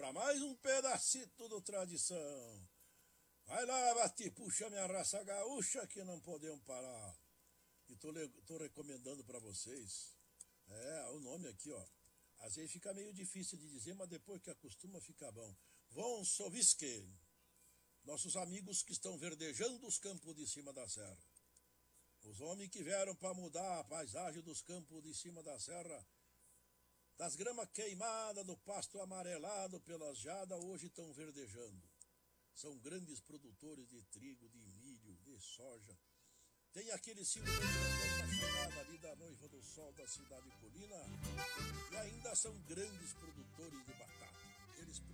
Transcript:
para mais um pedacito do tradição. Vai lá, bate, puxa minha raça gaúcha que não podemos parar. E tô recomendando para vocês. O nome aqui, ó. Às vezes fica meio difícil de dizer, mas depois que acostuma fica bom. Von Soviske. Nossos amigos que estão verdejando os campos de cima da serra. Os homens que vieram para mudar a paisagem dos campos de cima da serra, das gramas queimadas, do pasto amarelado pelas jadas, hoje estão verdejando. São grandes produtores de trigo, de milho, de soja. Tem aquele silvio grandão na chegada ali da Noiva do Sol da cidade Colina. E ainda são grandes produtores de batata. Eles